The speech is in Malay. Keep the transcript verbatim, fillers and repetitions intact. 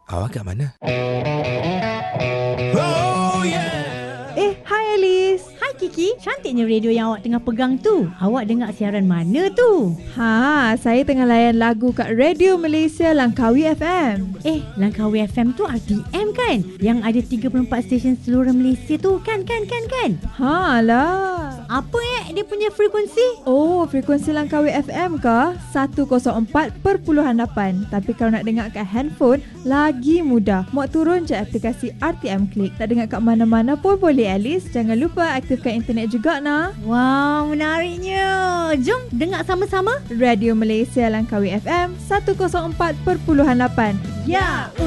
Awak kat mana? Oh yeah. Eh, hai Alice. Hai Kiki, cantiknya radio yang awak tengah pegang tu. Awak dengar siaran mana tu? Ha, saya tengah layan lagu kat Radio Malaysia Langkawi F M. Eh, Langkawi F M tu R T M kan? Yang ada tiga puluh empat stesen seluruh Malaysia tu kan, kan, kan, kan? Ha lah. Apa eh dia punya frekuensi? Oh, frekuensi Langkawi F M ke? seratus empat perpuluhan lapan. Tapi kalau nak dengar kat handphone, lagi mudah. Muat turun je aplikasi R T M Click. Tak dengar kat mana-mana pun boleh, Alice. Jangan lupa aktifkan internet juga, nah. Wow, menariknya. Jom dengar sama-sama. Radio Malaysia Langkawi F M seratus empat perpuluhan lapan. Ya.